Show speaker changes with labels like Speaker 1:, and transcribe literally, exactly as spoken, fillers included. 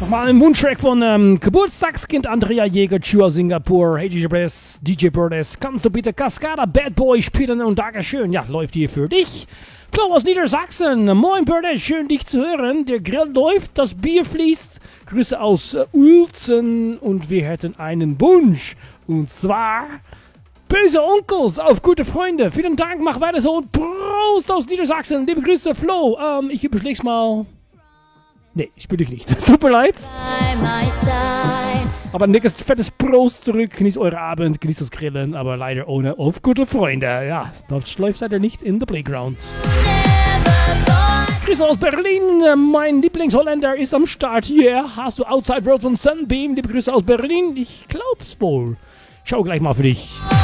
Speaker 1: nochmal ein Wunschtrack von ähm, Geburtstagskind Andrea Jäger, Chua Singapur, Hey D J Birdes, D J Birdes, kannst du bitte Cascada, Bad Boy spielen und Dankeschön. Ja, läuft hier für dich. Flo aus Niedersachsen, moin Birdes, schön dich zu hören. Der Grill läuft, das Bier fließt. Grüße aus äh, Uelzen und wir hätten einen Wunsch. Und zwar böse Onkels auf gute Freunde. Vielen Dank, mach weiter so und Prost aus Niedersachsen. Liebe Grüße, Flo. Ähm, ich überschläg's mal. Nee, spiele ich nicht. Tut mir leid. Aber ein dickes, fettes Prost zurück. Genießt eure Abend, genießt das Grillen, aber leider ohne auf gute Freunde. Ja, das läuft leider nicht in the playground. Grüße aus Berlin. Mein Lieblingsholländer ist am Start. Yeah, hast du Outside Road von Sunbeam? Liebe Grüße aus Berlin. Ich glaub's wohl. Schau gleich mal für dich.